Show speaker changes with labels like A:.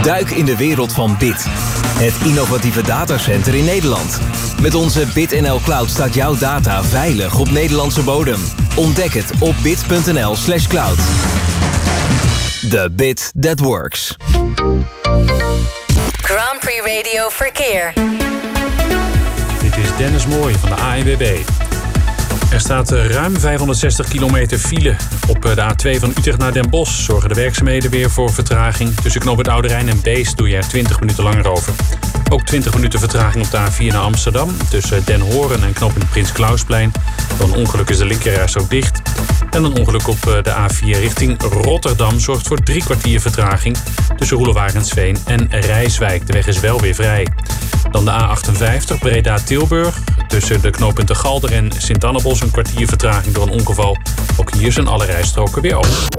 A: Duik in de wereld van BIT. Het innovatieve datacenter in Nederland. Met onze BitNL Cloud staat jouw data veilig op Nederlandse bodem. Ontdek het op bit.nl/cloud. The bit that works.
B: Grand Prix Radio Verkeer.
C: Dit is Dennis Mooij van de ANWB. Er staat ruim 560 kilometer file op de A2 van Utrecht naar Den Bosch. Zorgen de werkzaamheden weer voor vertraging. Tussen knooppunt Oude Rijn en Beest doe je er 20 minuten langer over. Ook 20 minuten vertraging op de A4 naar Amsterdam. Tussen Den Horen en knooppunt Prins Klausplein. Door een ongeluk is de linkerreis ook dicht. En een ongeluk op de A4 richting Rotterdam zorgt voor 3 kwartier vertraging. Tussen Roelewarensveen en Rijswijk. De weg is wel weer vrij. Dan de A58 Breda-Tilburg. Tussen de knooppunten Galder en Sint-Annebos een kwartier vertraging door een ongeval. Ook hier zijn alle rijstroken weer open.